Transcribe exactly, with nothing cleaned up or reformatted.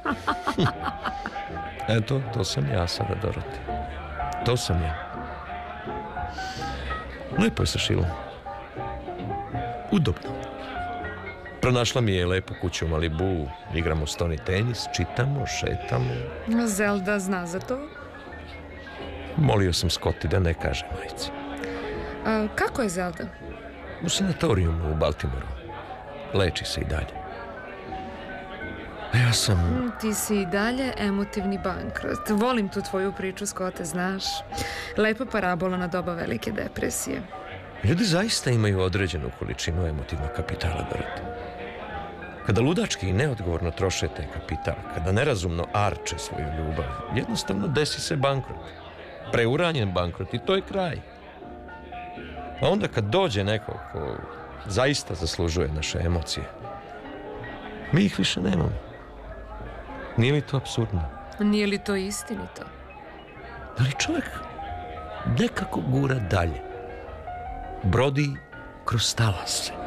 Eto, to sam ja sada, Doroti. To sam ja. Lepo je sa Šilom. Udobno. Pronašla mi je lepu kuću u Malibu, igramo stoni tenis, čitamo, šetamo. Zelda zna za to? Molio sam Scotty da ne kaže majici. A, kako je Zelda? U sanatorijumu u Baltimoru. Leči se i dalje. A ja sam... Ti si i dalje emotivni bankrot. Volim tu tvoju priču, Scotty, znaš. Lepa parabola na doba velike depresije. Ljudi zaista imaju određenu količinu emotivnog kapitala, Doroti. Kada ludački i neodgovorno troše taj kapital, kada nerazumno arče svoju ljubav, jednostavno desi se bankrot. Preuranjen bankrot i to je kraj. A onda kad dođe neko ko zaista zaslužuje naše emocije, mi ih više nemamo. Nije li to apsurdno? Nije li to istinito? Ali čovjek nekako gura dalje. Brodi kroz talase.